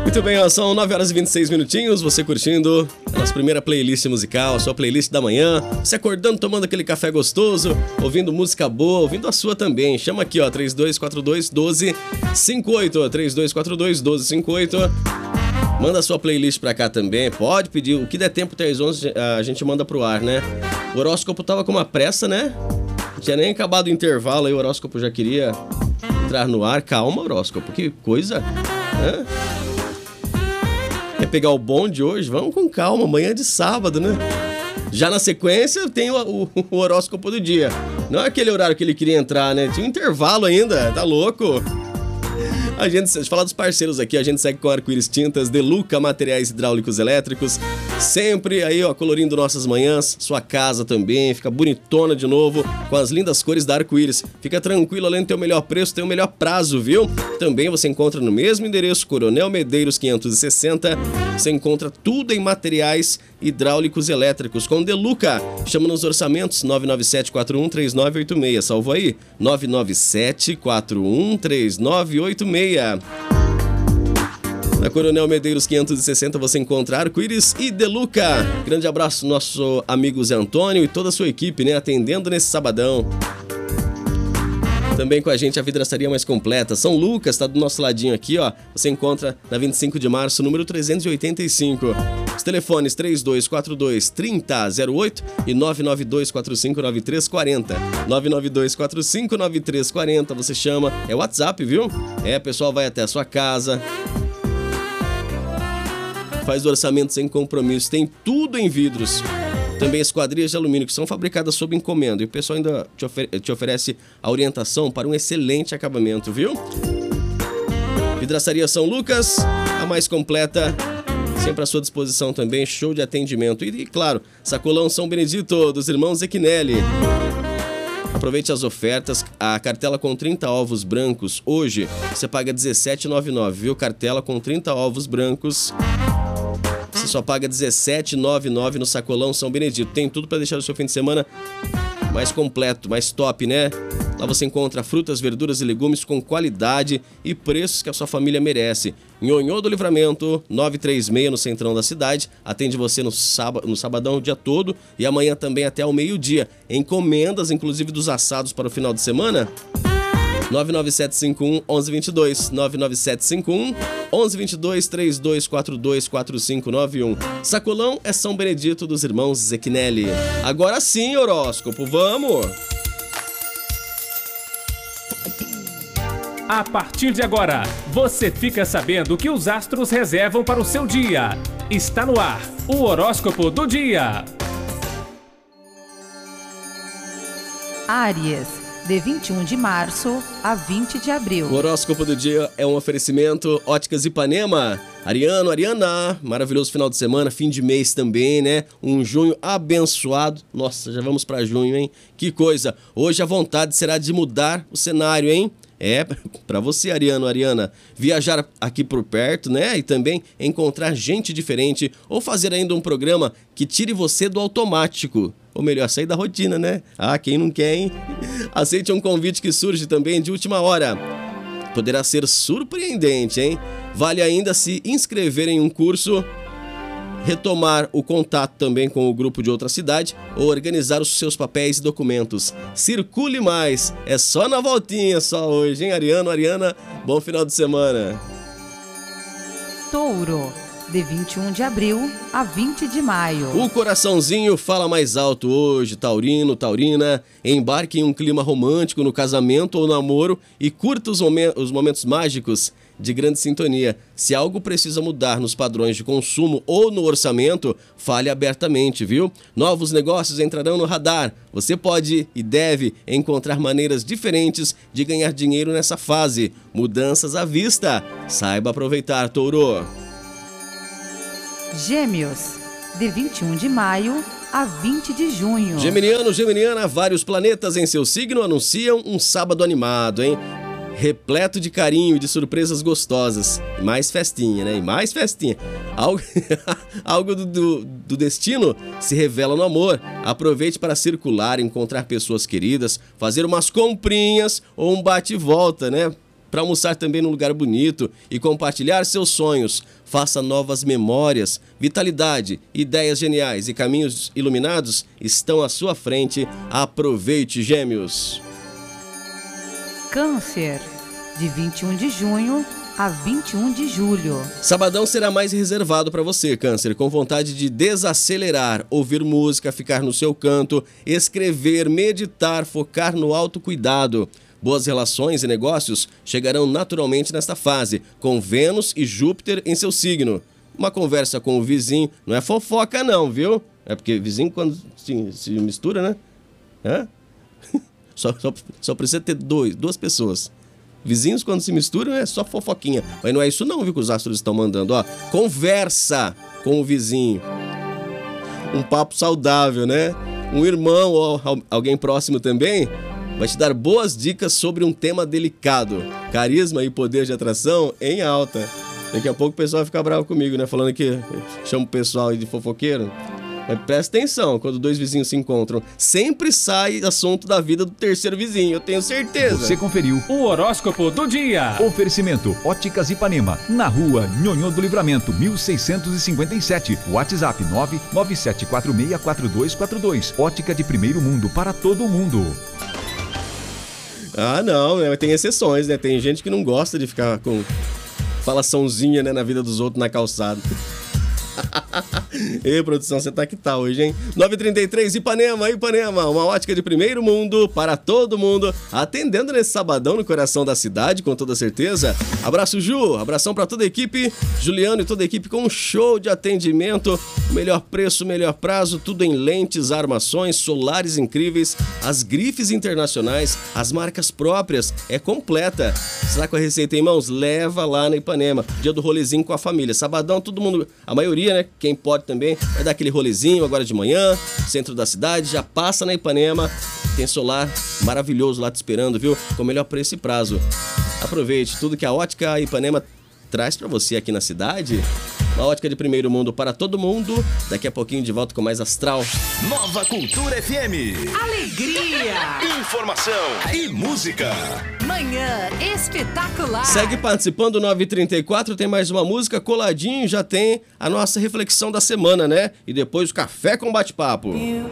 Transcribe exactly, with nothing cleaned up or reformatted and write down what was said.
Muito bem, ó, são nove horas e vinte e seis minutinhos, você curtindo a nossa primeira playlist musical, a sua playlist da manhã, você acordando, tomando aquele café gostoso, ouvindo música boa, ouvindo a sua também. Chama aqui, ó, três dois quatro dois, um dois cinco oito, três dois quatro dois, um dois cinco oito. Manda a sua playlist pra cá também, pode pedir, o que der tempo até às onze a gente manda pro ar, né? O horóscopo tava com uma pressa, né? Não tinha nem acabado o intervalo aí, o horóscopo já queria entrar no ar. Calma, horóscopo, que coisa, né? Quer pegar o bonde hoje? Vamos com calma, amanhã é de sábado, né? Já na sequência tem o, o, o horóscopo do dia. Não é aquele horário que ele queria entrar, né? Tinha um intervalo ainda, tá louco? A gente, deixa eu falar dos parceiros aqui, a gente segue com Arco-Íris Tintas, Deluca Materiais Hidráulicos Elétricos, sempre aí, ó, colorindo nossas manhãs, sua casa também, fica bonitona de novo, com as lindas cores da Arco-Íris. Fica tranquilo, além de ter o melhor preço, tem o melhor prazo, viu? Também você encontra no mesmo endereço, Coronel Medeiros quinhentos e sessenta, você encontra tudo em materiais hidráulicos elétricos com Deluca. Chama nos orçamentos nove nove sete quatro um três nove oito seis, salvo aí, nove nove sete quatro um três nove oito seis. Na Coronel Medeiros quinhentos e sessenta você encontra Arco-Íris e Deluca. Grande abraço nosso amigo Zé Antônio e toda a sua equipe, né, atendendo nesse sabadão. Também com a gente a vidraçaria mais completa, São Lucas, tá do nosso ladinho aqui, ó. Você encontra na vinte e cinco de março, número trezentos e oitenta e cinco. Os telefones três dois quatro dois, três zero zero oito e nove nove dois quatro cinco nove três quatro zero. nove nove dois quatro cinco nove três quatro zero, você chama, é WhatsApp, viu? É, pessoal vai até a sua casa, faz orçamento sem compromisso, tem tudo em vidros. Também esquadrias de alumínio que são fabricadas sob encomenda. E o pessoal ainda te, ofer- te oferece a orientação para um excelente acabamento, viu? Vidraçaria São Lucas, a mais completa, sempre à sua disposição também, show de atendimento. E, e claro, Sacolão São Benedito, dos irmãos Zequinelli. Aproveite as ofertas, a cartela com trinta ovos brancos, hoje você paga dezessete reais e noventa e nove centavos, viu? Cartela com trinta ovos brancos, você só paga dezessete reais e noventa e nove centavos no Sacolão São Benedito. Tem tudo para deixar o seu fim de semana mais completo, mais top, né? Lá você encontra frutas, verduras e legumes com qualidade e preços que a sua família merece. Nhonhô do Livramento, novecentos e trinta e seis, no centrão da cidade. Atende você no, sábado, no sabadão o dia todo e amanhã também até ao meio-dia. Encomendas, inclusive dos assados para o final de semana? nove nove sete cinco um, um um dois dois, nove nove sete cinco um, um um dois dois, três dois quatro dois, quatro cinco nove um. Sacolão é São Benedito dos irmãos Zequinelli. Agora sim, horóscopo, vamos! A partir de agora, você fica sabendo o que os astros reservam para o seu dia. Está no ar, o horóscopo do dia. Áries, de vinte e um de março a vinte de abril. O horóscopo do dia é um oferecimento Óticas Ipanema. Ariano, Ariana, maravilhoso final de semana, fim de mês também, né? Um junho abençoado. Nossa, já vamos pra junho, hein? Que coisa! Hoje a vontade será de mudar o cenário, hein? É, pra você, Ariano, Ariana, viajar aqui por perto, né? E também encontrar gente diferente ou fazer ainda um programa que tire você do automático. Ou melhor, sair da rotina, né? Ah, quem não quer, hein? Aceite um convite que surge também de última hora. Poderá ser surpreendente, hein? Vale ainda se inscrever em um curso, retomar o contato também com o grupo de outra cidade ou organizar os seus papéis e documentos. Circule mais, é só na voltinha só hoje, hein, Ariano, Ariana? Bom final de semana. Touro, de vinte e um de abril a vinte de maio. O coraçãozinho fala mais alto hoje, taurino, taurina. Embarque em um clima romântico no casamento ou namoro e curta os, momen- os momentos mágicos de grande sintonia. Se algo precisa mudar nos padrões de consumo ou no orçamento, fale abertamente, viu? Novos negócios entrarão no radar. Você pode e deve encontrar maneiras diferentes de ganhar dinheiro nessa fase. Mudanças à vista. Saiba aproveitar, Touro. Gêmeos, de vinte e um de maio a vinte de junho. Geminiano, geminiana, vários planetas em seu signo anunciam um sábado animado, hein? Repleto de carinho e de surpresas gostosas. E mais festinha, né? E mais festinha. Algo, Algo do, do, do destino se revela no amor. Aproveite para circular, encontrar pessoas queridas, fazer umas comprinhas ou um bate e volta, né? para almoçar também num lugar bonito e compartilhar seus sonhos. Faça novas memórias, vitalidade, ideias geniais e caminhos iluminados estão à sua frente. Aproveite, Gêmeos! Câncer, de vinte e um de junho a vinte e um de julho. Sabadão será mais reservado para você, Câncer, com vontade de desacelerar, ouvir música, ficar no seu canto, escrever, meditar, focar no autocuidado. Boas relações e negócios chegarão naturalmente nesta fase, com Vênus e Júpiter em seu signo. Uma conversa com o vizinho não é fofoca não, viu? É porque vizinho quando se, se mistura, né? É? Só, só, só precisa ter dois, duas pessoas. Vizinhos, quando se misturam, é só fofoquinha. Mas não é isso não, viu, que os astros estão mandando. Ó, conversa com o vizinho. Um papo saudável, né? Um irmão ou alguém próximo também vai te dar boas dicas sobre um tema delicado. Carisma e poder de atração em alta. Daqui a pouco o pessoal vai ficar bravo comigo, né? Falando que chama o pessoal aí de fofoqueiro. Mas presta atenção, quando dois vizinhos se encontram, sempre sai assunto da vida do terceiro vizinho, eu tenho certeza. Você conferiu O horóscopo do dia. Oferecimento Óticas Ipanema, na rua Nhonhô do Livramento, mil seiscentos e cinquenta e sete. WhatsApp nove nove sete quatro seis quatro dois quatro dois. Ótica de primeiro mundo para todo mundo. Ah, não, né? Tem exceções, né? Tem gente que não gosta de ficar com falaçãozinha, né, na vida dos outros na calçada. Ei, produção, você tá que tá hoje, hein? nove e trinta e três, Ipanema, Ipanema, uma ótica de primeiro mundo para todo mundo, atendendo nesse sabadão no coração da cidade, com toda certeza. Abraço, Ju, abração para toda a equipe, Juliano e toda a equipe com um show de atendimento, melhor preço, melhor prazo, tudo em lentes, armações, solares incríveis, as grifes internacionais, as marcas próprias, é completa. Está com a receita em mãos? Leva lá na Ipanema, dia do rolezinho com a família, sabadão, todo mundo, a maioria, né, quem pode também, vai dar aquele rolezinho agora de manhã, centro da cidade, já passa na Ipanema, tem solar maravilhoso lá te esperando, viu? Com o melhor preço e prazo. Aproveite tudo que a Ótica Ipanema traz pra você aqui na cidade. Uma ótica de primeiro mundo para todo mundo. Daqui a pouquinho de volta com mais Astral. Nova Cultura F M. Alegria! Informação e música. Manhã espetacular! Segue participando, nove e trinta e quatro, tem mais uma música, coladinho, já tem a nossa reflexão da semana, né? E depois o café com bate-papo.